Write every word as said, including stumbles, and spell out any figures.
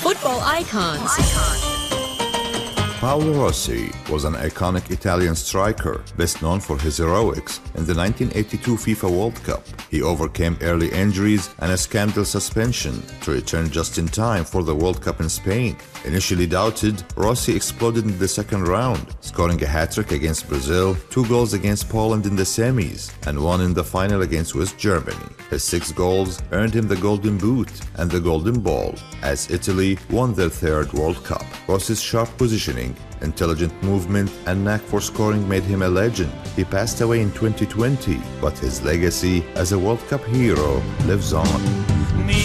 Football icons. Paolo Rossi was an iconic Italian striker, best known for his heroics in the nineteen eighty-two FIFA World Cup. He overcame early injuries and a scandal suspension to return just in time for the World Cup in Spain. Initially doubted, Rossi exploded in the second round, scoring a hat-trick against Brazil, two goals against Poland in the semis, and one in the final against West Germany. His six goals earned him the Golden Boot and the Golden Ball, as Italy won their third World Cup. Rossi's sharp positioning, intelligent movement, and knack for scoring made him a legend. He passed away in twenty twenty, but his legacy as a World Cup hero lives on.